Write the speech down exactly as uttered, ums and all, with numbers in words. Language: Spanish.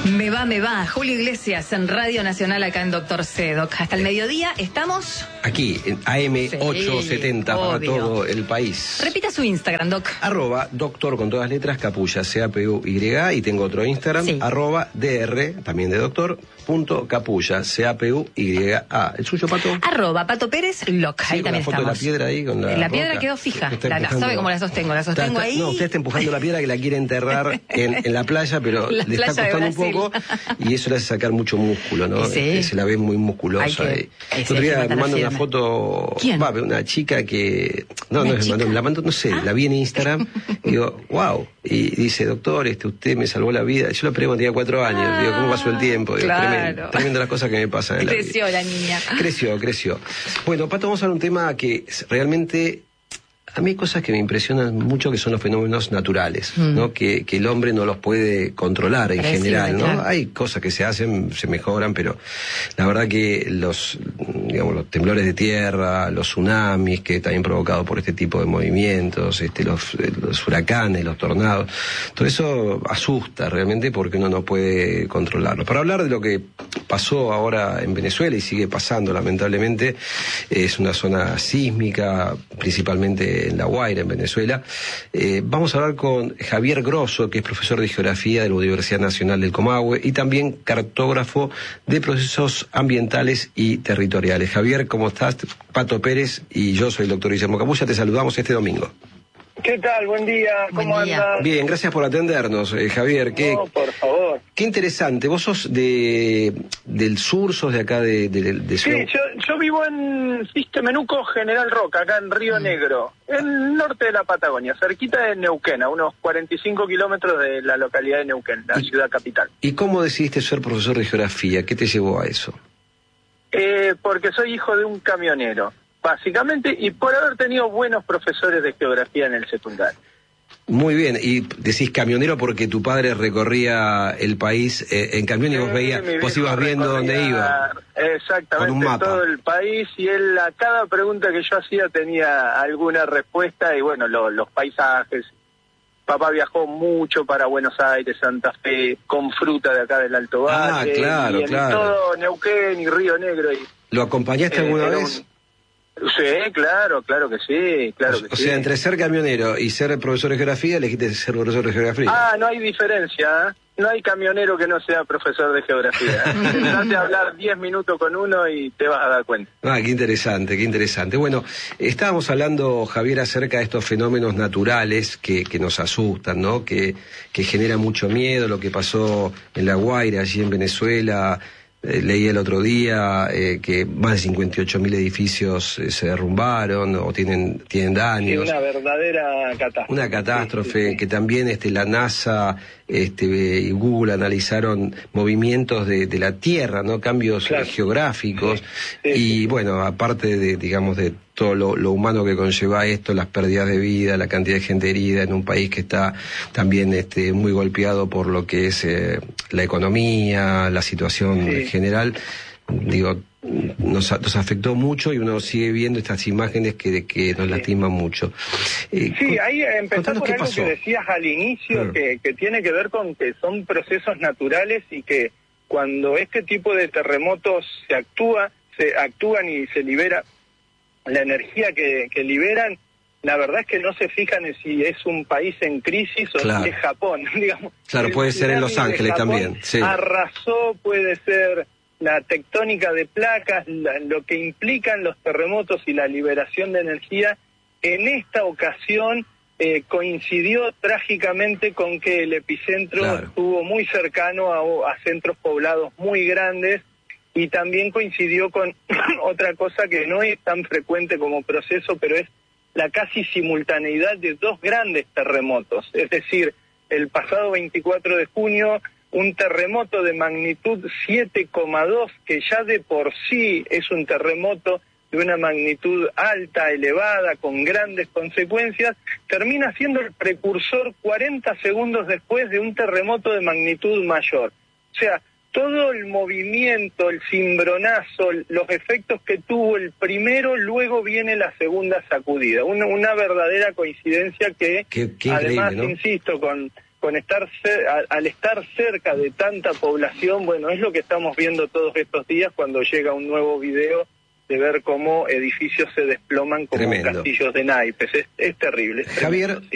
Me va, me va. Julio Iglesias en Radio Nacional acá en Doctor Cedoc. Hasta el mediodía estamos... Aquí, en A M ochocientos setenta, sí, para todo el país. Repita su Instagram, Doc. Arroba doctor con todas letras, Capulla, C A P U Y A, y tengo otro Instagram, sí. arroba DR, también de doctor, punto Capulla, C A P U Y A. ¿El suyo, Pato? Arroba Pato Pérez Loc, sí, ahí también la foto estamos. De la piedra ahí con la La roca. piedra quedó fija, la, la, ¿sabe cómo la sostengo? La sostengo está, está, ahí. No, usted está empujando la piedra que la quiere enterrar en, en la playa, pero la le playa está costando un poco, y eso le hace sacar mucho músculo, ¿no? Sí. Eh, se la ve muy musculosa. Que, y... Otro día me manda una foto... ¿Quién? Va, una chica que... No, ¿Una no es mandó, la mandó, no sé, ah. la vi en Instagram, y digo, wow. Y dice, doctor, este, usted me salvó la vida. Yo la pregunté, tenía cuatro años, ah, digo, ¿cómo pasó el tiempo? Digo, claro. tremendo, tremendo las cosas que me pasan en la vida. Creció la niña. Creció, creció. Bueno, Pato, vamos a hablar de un tema que realmente... A mí hay cosas que me impresionan mucho, que son los fenómenos naturales, mm. ¿no? Que, que el hombre no los puede controlar en Parecido, general, ¿no? Claro. Hay cosas que se hacen, se mejoran, pero la verdad que los, digamos, los temblores de tierra, los tsunamis, que también provocados por este tipo de movimientos, este, los, los huracanes, los tornados, todo eso asusta realmente porque uno no puede controlarlo. Para hablar de lo que pasó ahora en Venezuela y sigue pasando lamentablemente, es una zona sísmica, principalmente en La Guaira, en Venezuela. Eh, vamos a hablar con Javier Grosso, que es profesor de Geografía de la Universidad Nacional del Comahue y también cartógrafo de procesos ambientales y territoriales. Javier, ¿cómo estás? Pato Pérez y yo soy el doctor Guillermo Capulla, te saludamos este domingo. ¿Qué tal? Buen día, ¿cómo Buen día. andas? Bien, gracias por atendernos, eh, Javier. Qué, no, por favor. Qué interesante. ¿Vos sos de del sur, sos de acá de... de, de sí, yo, yo vivo en Sistemenuco, General Roca, acá en Río mm. Negro, en el norte de la Patagonia, cerquita de Neuquén, a unos cuarenta y cinco kilómetros de la localidad de Neuquén, la y, ciudad capital. ¿Y cómo decidiste ser profesor de geografía? ¿Qué te llevó a eso? Eh, porque soy hijo de un camionero, básicamente, y por haber tenido buenos profesores de geografía en el secundario. Muy bien, y decís camionero porque tu padre recorría el país eh, en camión y vos sí, veías, vos ibas viendo dónde iba. Exactamente, con un mapa. Todo el país, y él a cada pregunta que yo hacía tenía alguna respuesta, y bueno, lo, los paisajes. Papá viajó mucho para Buenos Aires, Santa Fe, con fruta de acá del Alto Valle, ah, claro, y en claro. todo Neuquén y Río Negro. Y, ¿Lo acompañaste eh, alguna vez? Un... Sí, claro, claro que sí, claro o, que o sí. sea, entre ser camionero y ser profesor de geografía, elegiste ser profesor de geografía. Ah, no hay diferencia, ¿eh? No hay camionero que no sea profesor de geografía. Intentate hablar diez minutos con uno y te vas a dar cuenta. Ah, qué interesante, qué interesante. Bueno, estábamos hablando, Javier, acerca de estos fenómenos naturales que, que nos asustan, ¿no? Que, que generan mucho miedo, lo que pasó en La Guaira, allí en Venezuela. Eh, leí el otro día eh, que más de cincuenta y ocho mil edificios eh, se derrumbaron o tienen tienen daños. Sí, una verdadera catástrofe. Una catástrofe, sí, sí, sí. Que también este, la NASA este, y Google analizaron movimientos de, de la Tierra, ¿no? Cambios claro. geográficos. Sí, sí, y sí. bueno, aparte de, digamos, de todo lo, lo humano que conlleva esto, las pérdidas de vida, la cantidad de gente herida en un país que está también este, muy golpeado por lo que es eh, la economía, la situación sí. general, digo, nos, nos afectó mucho y uno sigue viendo estas imágenes que, que nos sí. lastiman mucho. Eh, sí, ahí empezó por algo pasó. que decías al inicio, mm. que, que tiene que ver con que son procesos naturales y que cuando este tipo de terremotos se actúa, se actúan y se libera la energía que, que liberan, la verdad es que no se fijan en si es un país en crisis o claro. si es Japón, digamos. Claro, puede ser en Los Ángeles también. Sí. Arrasó, puede ser la tectónica de placas, la, lo que implican los terremotos y la liberación de energía. En esta ocasión eh, coincidió trágicamente con que el epicentro claro. estuvo muy cercano a, a centros poblados muy grandes. Y también coincidió con otra cosa que no es tan frecuente como proceso, pero es la casi simultaneidad de dos grandes terremotos. Es decir, el pasado veinticuatro de junio, un terremoto de magnitud siete coma dos, que ya de por sí es un terremoto de una magnitud alta, elevada, con grandes consecuencias, termina siendo el precursor cuarenta segundos después de un terremoto de magnitud mayor. O sea, todo el movimiento, el cimbronazo, los efectos que tuvo el primero, luego viene la segunda sacudida. Una, una verdadera coincidencia que, qué, qué además, ¿no? insisto, con, con estar cer- al, al estar cerca de tanta población, bueno, es lo que estamos viendo todos estos días cuando llega un nuevo video de ver cómo edificios se desploman como Tremendo. castillos de naipes. Es, es terrible. Es Javier, tremendo, sí.